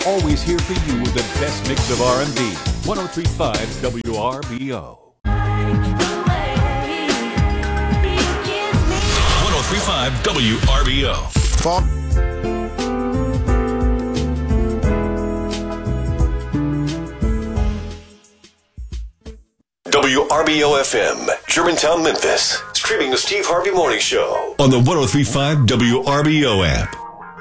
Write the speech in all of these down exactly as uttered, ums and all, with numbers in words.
Always here for you with the best mix of R and B. one oh three point five W R B O. one oh three point five W R B O. Fall. W R B O F M, Germantown, Memphis. Streaming the Steve Harvey Morning Show on the one oh three point five W R B O app.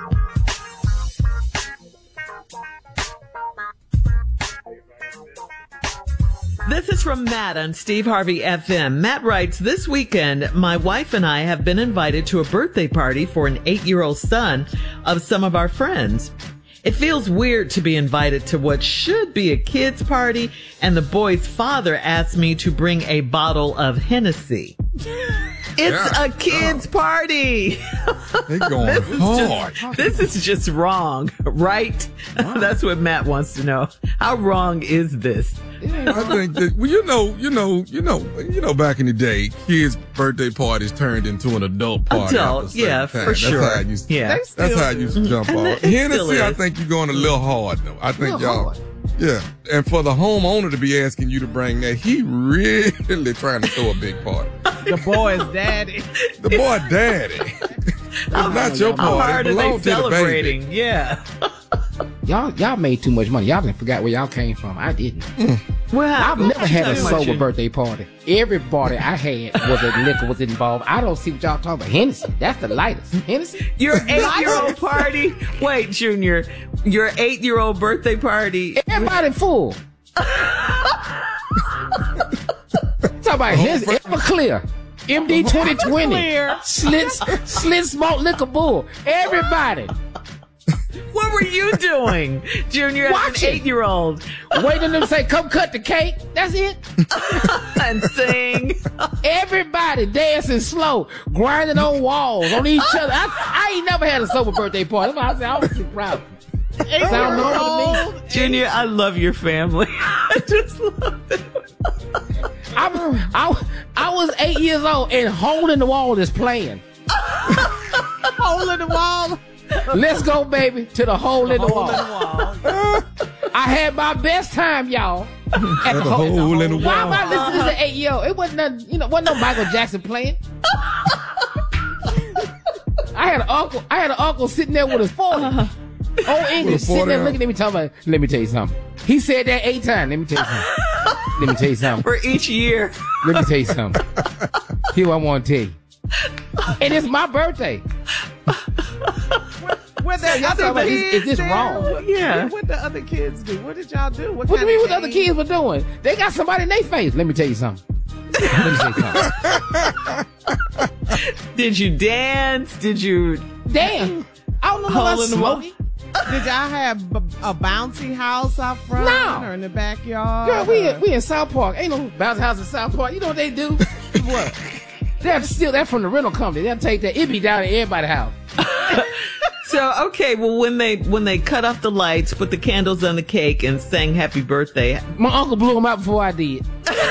This is from Matt on Steve Harvey F M. Matt writes, this weekend, my wife and I have been invited to a birthday party for an eight-year-old son of some of our friends. It feels weird to be invited to what should be a kid's party, and the boy's father asked me to bring a bottle of Hennessy. It's yeah. a kid's oh. party. They're going this is hard. Just, this is just wrong, right? Wow. That's what Matt wants to know. How wrong is this? I think that, well, you know, you know, you know, you know, back in the day, kids' birthday parties turned into an adult party. Adult, yeah, time. for that's sure. How I used to, yeah, that's how I used to jump off. Hennessy, I think you're going a little hard though. I think y'all, hard. yeah. And for the homeowner to be asking you to bring that, he really trying to throw a big party. The boy's daddy. The boy daddy. It's how, not your party. How hard it are they to celebrating? The yeah. Y'all, y'all made too much money. Y'all didn't forget where y'all came from. I didn't. Mm. Well, I've never had a sober you... birthday party. Everybody I had was a liquor was involved. I don't see what y'all talking about. Hennessy. That's the lightest. Hennessy. Your eight-year-old party. Wait, Junior. Your eight-year-old birthday party. Everybody full. Talk about Hennessy. Everclear. M D twenty twenty. Slit, slit smoked liquor bull. Everybody. What were you doing, Junior, as Watch an eight-year-old? Waiting them to say, come cut the cake. That's it. And sing. Everybody dancing slow, grinding on walls, on each other. I, I ain't never had a sober birthday party. That's why I said I was too proud. Sound normal to me? Junior, I love your family. I just love it. I, I, I was eight years old and Hole in the Wall is playing. Hole in the Wall? Let's go, baby, to the Hole, the in, the hole wall. in the Wall. I had my best time, y'all. At the, the hole, hole in the wall. Why am I listening to this eight year old? It wasn't nothing, you know, wasn't no Michael Jackson playing. I had an uncle. I had an uncle sitting there with his forty. Uh, old English sitting there looking at me talking about. Let me tell you something. He said that eight times. Let me tell you something. Let me tell you something. For each year. Let me tell you something. Here's what I want to tell you. And it's my birthday. What the so other about, kids is, is this do? wrong? Yeah. What the other kids do? What did y'all do? What, what do you mean what the game? other kids were doing? They got somebody in their face. Let me tell you something. Let me tell you something. Did you dance? Did you dance? I don't know Hole about in the wall. smoking. Did y'all have b- a bouncy house out front no. or in the backyard? Girl, we in, we in South Park. Ain't no bouncy house in South Park. You know what they do? What? They'll steal that from the rental company. They'll take that. It be down at everybody's house. So, okay, well, when they when they cut off the lights, put the candles on the cake, and sang happy birthday. My uncle blew them out before I did.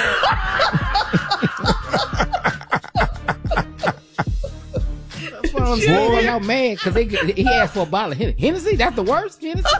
That's why I'm saying y'all mad because he asked for a bottle of Hennessy. Hennessy? That's the worst? Hennessy?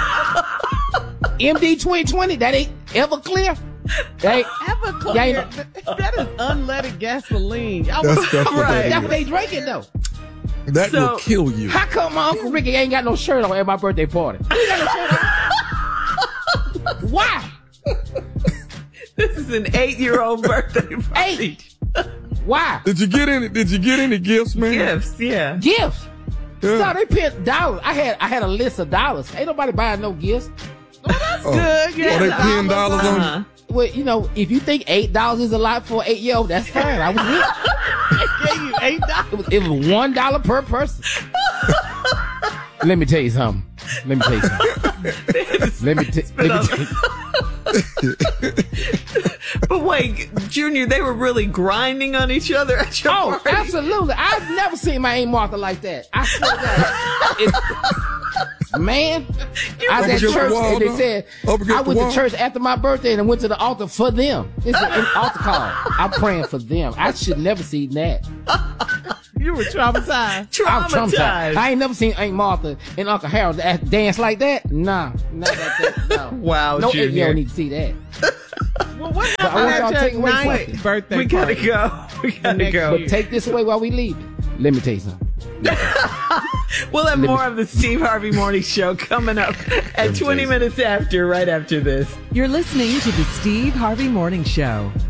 M D twenty twenty? That ain't Everclear? That ain't Everclear? Ain't, that is unleaded gasoline. That's, that's, right. what that That's what they drinking, though. That so, will kill you. How come my Uncle Ricky ain't got no shirt on at my birthday party? He ain't got no shirt on. Why? This is an eight-year-old birthday party. Eight. Why? Did you get any? Did you get any gifts, man? Gifts, yeah. Gifts. Yeah. No, they paid dollars. I had I had a list of dollars. Ain't nobody buying no gifts. Well, that's oh. good. Yeah, oh, they paying dollars on uh-huh. you? Well, you know, if you think eight dollars is a lot for an eight-year-old, that's fine. I was rich. Gave you eight dollars. It was, it was one dollar per person. Let me tell you something. Let me tell you something. Let me, t- let me tell you. But wait, Junior, they were really grinding on each other at your Oh, party? absolutely. I've never seen my Aunt Martha like that. I swear to God. It's, man, I was at church the wall, and they no? said, I went to church after my birthday and I went to the altar for them. It's an altar call. I'm praying for them. I should never see that. You were traumatized. Traumatized. I'm traumatized. I ain't never seen Aunt Martha and Uncle Harold dance like that. Nah, not like that. No. Wow, no Junior. eight-year-old need to see that. Well, what But I want y'all happened to take at away your something. ninth birthday We gotta party? go. We gotta next go. But take this away while we leave. Let me tell you something. We'll have more of the Steve Harvey Morning Show coming up at twenty minutes after, right after this. You're listening to the Steve Harvey Morning Show.